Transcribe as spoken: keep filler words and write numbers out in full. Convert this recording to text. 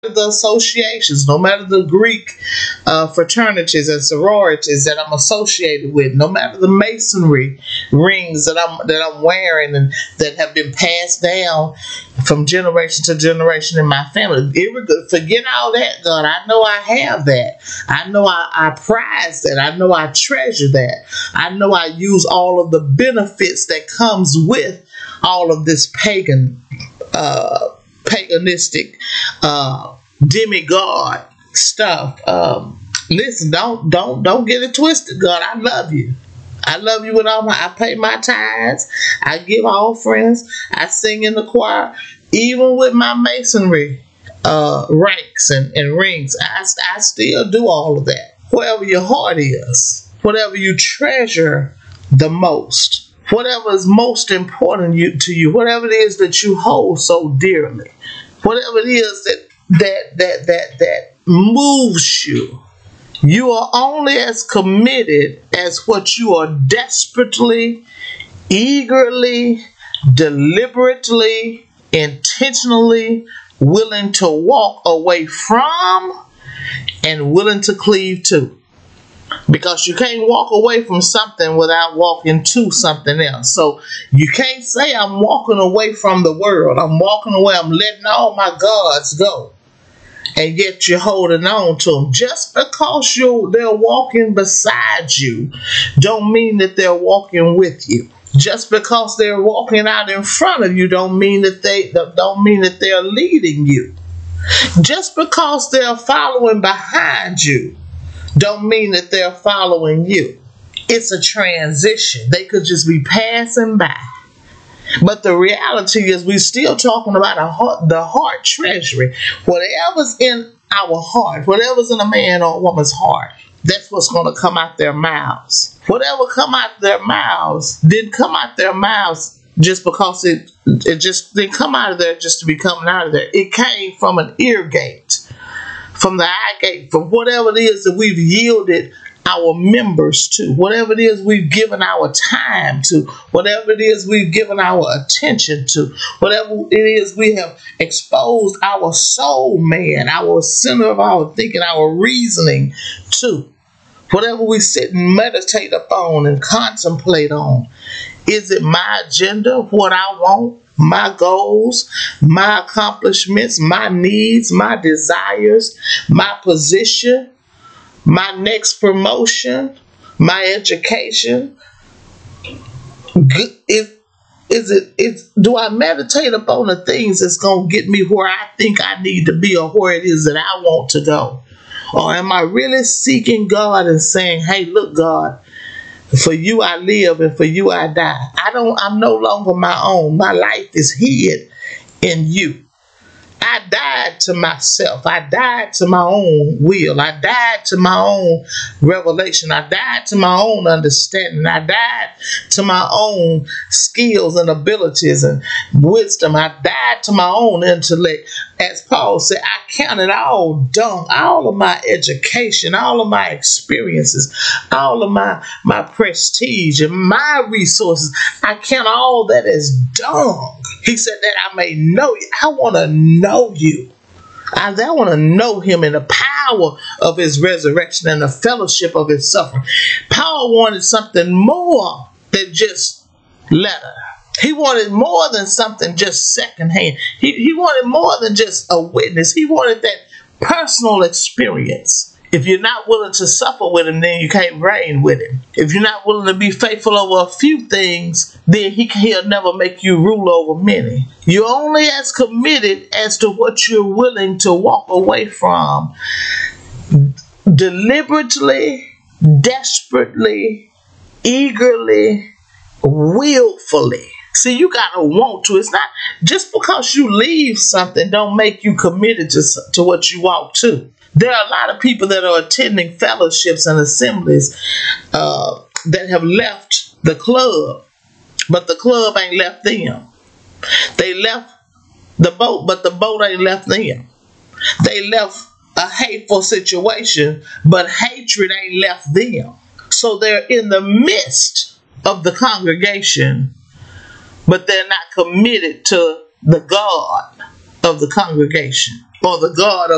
the associations, no matter the Greek uh, fraternities and sororities that I'm associated with, no matter the masonry rings that I'm that I'm wearing and that have been passed down from generation to generation in my family. Forget all that, God. I know I have that. I know I, I prize that. I know I treasure that. I know I use all of the benefits that comes with all of this pagan uh paganistic uh demigod stuff. Um listen, don't don't don't get it twisted, God. I love you. I love you with all my I pay my tithes, I give offerings, I sing in the choir, even with my masonry uh ranks and, and rings. I, I still do all of that. Wherever your heart is, whatever you treasure the most, whatever is most important you, to you, whatever it is that you hold so dearly, whatever it is that that that that that moves you, you are only as committed as what you are desperately, eagerly, deliberately, intentionally willing to walk away from and willing to cleave to. Because you can't walk away from something without walking to something else. So you can't say I'm walking away from the world. I'm walking away. I'm letting all my gods go. And yet you're holding on to them. Just because you're, they're walking beside you don't mean that they're walking with you. Just because they're walking out in front of you don't mean that they don't mean that they're leading you. Just because they're following behind you don't mean that they're following you. It's a transition. They could just be passing by. But the reality is we're still talking about a heart, the heart treasury. Whatever's in our heart, whatever's in a man or a woman's heart, that's what's going to come out their mouths. Whatever come out their mouths didn't come out their mouths just because it, it just didn't come out of there just to be coming out of there. It came from an ear gate, from the eye gate, from whatever it is that we've yielded our members to, whatever it is we've given our time to, whatever it is we've given our attention to, whatever it is we have exposed our soul man, our center of our thinking, our reasoning to, whatever we sit and meditate upon and contemplate on. Is it my agenda, what I want, my goals, my accomplishments, my needs, my desires, my position, my next promotion, my education? Is, is it, is, do I meditate upon the things that's going to get me where I think I need to be or where it is that I want to go? Or am I really seeking God and saying, hey, look, God, for you I live and for you I die. I don't, I'm no longer my own. My life is hid in you. I died to myself. I died to my own will. I died to my own revelation. I died to my own understanding. I died to my own skills and abilities and wisdom. I died to my own intellect. As Paul said, I count it all dung. All of my education, all of my experiences, all of my, my prestige and my resources, I count all that as dung. He said that I may know you. I want to know you. I, I want to know him in the power of his resurrection and the fellowship of his suffering. Paul wanted something more than just letter. He wanted more than something just secondhand. He, he wanted more than just a witness. He wanted that personal experience. If you're not willing to suffer with him, then you can't reign with him. If you're not willing to be faithful over a few things, then he, he'll never make you rule over many. You're only as committed as to what you're willing to walk away from. Deliberately, desperately, eagerly, willfully. See, you gotta want to. It's not just because you leave something don't make you committed to, to what you walk to. There are a lot of people that are attending fellowships and assemblies uh, that have left the club, but the club ain't left them. They left the boat, but the boat ain't left them. They left a hateful situation, but hatred ain't left them. So they're in the midst of the congregation, but they're not committed to the God of the congregation or the God of